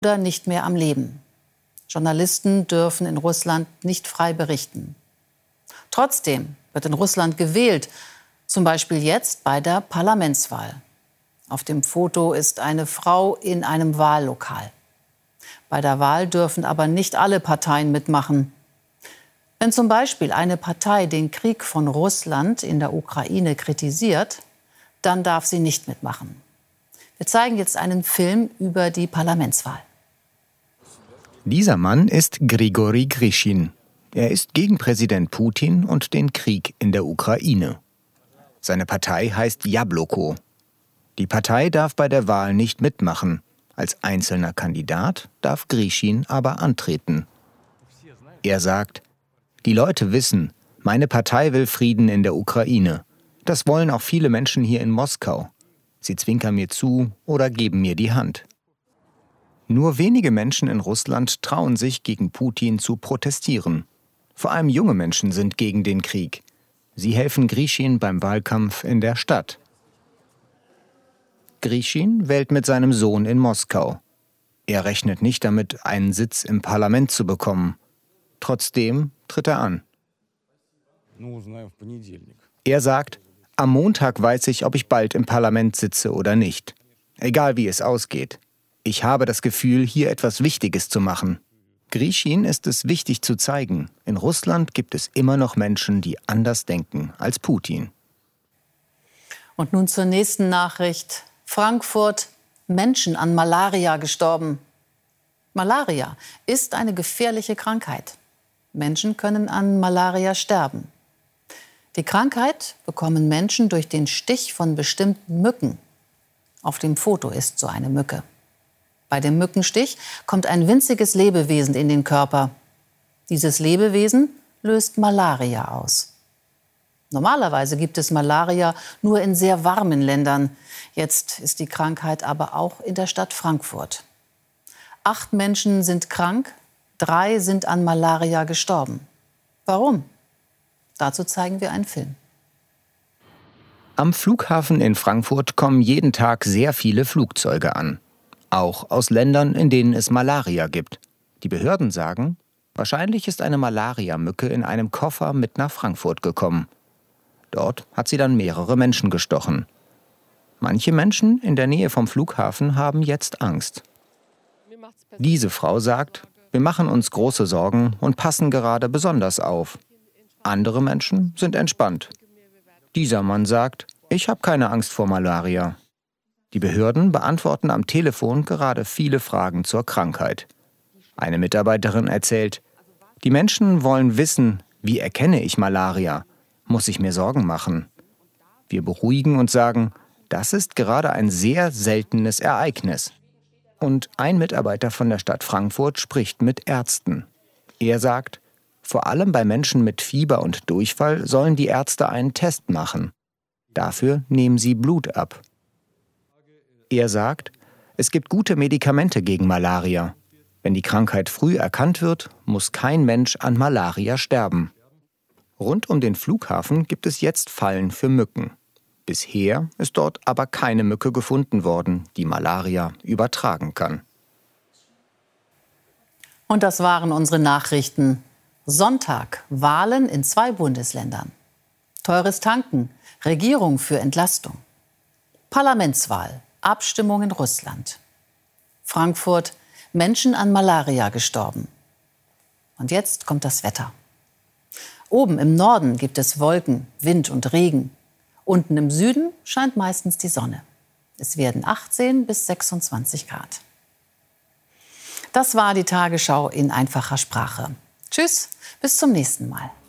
oder nicht mehr am Leben. Journalisten dürfen in Russland nicht frei berichten. Trotzdem wird in Russland gewählt, zum Beispiel jetzt bei der Parlamentswahl. Auf dem Foto ist eine Frau in einem Wahllokal. Bei der Wahl dürfen aber nicht alle Parteien mitmachen. Wenn zum Beispiel eine Partei den Krieg von Russland in der Ukraine kritisiert, dann darf sie nicht mitmachen. Wir zeigen jetzt einen Film über die Parlamentswahl. Dieser Mann ist Grigori Grischin. Er ist gegen Präsident Putin und den Krieg in der Ukraine. Seine Partei heißt Jabloko. Die Partei darf bei der Wahl nicht mitmachen. Als einzelner Kandidat darf Grischin aber antreten. Er sagt: Die Leute wissen, meine Partei will Frieden in der Ukraine. Das wollen auch viele Menschen hier in Moskau. Sie zwinkern mir zu oder geben mir die Hand. Nur wenige Menschen in Russland trauen sich, gegen Putin zu protestieren. Vor allem junge Menschen sind gegen den Krieg. Sie helfen Grischin beim Wahlkampf in der Stadt. Grischin wählt mit seinem Sohn in Moskau. Er rechnet nicht damit, einen Sitz im Parlament zu bekommen. Trotzdem tritt er an. Er sagt: Am Montag weiß ich, ob ich bald im Parlament sitze oder nicht. Egal wie es ausgeht. Ich habe das Gefühl, hier etwas Wichtiges zu machen. Grischin ist es wichtig zu zeigen, in Russland gibt es immer noch Menschen, die anders denken als Putin. Und nun zur nächsten Nachricht. Frankfurt: Menschen an Malaria gestorben. Malaria ist eine gefährliche Krankheit. Menschen können an Malaria sterben. Die Krankheit bekommen Menschen durch den Stich von bestimmten Mücken. Auf dem Foto ist so eine Mücke. Bei dem Mückenstich kommt ein winziges Lebewesen in den Körper. Dieses Lebewesen löst Malaria aus. Normalerweise gibt es Malaria nur in sehr warmen Ländern. Jetzt ist die Krankheit aber auch in der Stadt Frankfurt. 8 Menschen sind krank, 3 sind an Malaria gestorben. Warum? Dazu zeigen wir einen Film. Am Flughafen in Frankfurt kommen jeden Tag sehr viele Flugzeuge an. Auch aus Ländern, in denen es Malaria gibt. Die Behörden sagen, wahrscheinlich ist eine Malariamücke in einem Koffer mit nach Frankfurt gekommen. Dort hat sie dann mehrere Menschen gestochen. Manche Menschen in der Nähe vom Flughafen haben jetzt Angst. Diese Frau sagt: Wir machen uns große Sorgen und passen gerade besonders auf. Andere Menschen sind entspannt. Dieser Mann sagt: Ich habe keine Angst vor Malaria. Die Behörden beantworten am Telefon gerade viele Fragen zur Krankheit. Eine Mitarbeiterin erzählt: Die Menschen wollen wissen, wie erkenne ich Malaria? Muss ich mir Sorgen machen? Wir beruhigen und sagen, das ist gerade ein sehr seltenes Ereignis. Und ein Mitarbeiter von der Stadt Frankfurt spricht mit Ärzten. Er sagt, vor allem bei Menschen mit Fieber und Durchfall sollen die Ärzte einen Test machen. Dafür nehmen sie Blut ab. Er sagt, es gibt gute Medikamente gegen Malaria. Wenn die Krankheit früh erkannt wird, muss kein Mensch an Malaria sterben. Rund um den Flughafen gibt es jetzt Fallen für Mücken. Bisher ist dort aber keine Mücke gefunden worden, die Malaria übertragen kann. Und das waren unsere Nachrichten. Sonntag: Wahlen in 2 Bundesländern. Teures Tanken: Regierung für Entlastung. Parlamentswahl: Abstimmung in Russland. Frankfurt: Menschen an Malaria gestorben. Und jetzt kommt das Wetter. Oben im Norden gibt es Wolken, Wind und Regen. Unten im Süden scheint meistens die Sonne. Es werden 18 bis 26 Grad. Das war die Tagesschau in einfacher Sprache. Tschüss, bis zum nächsten Mal.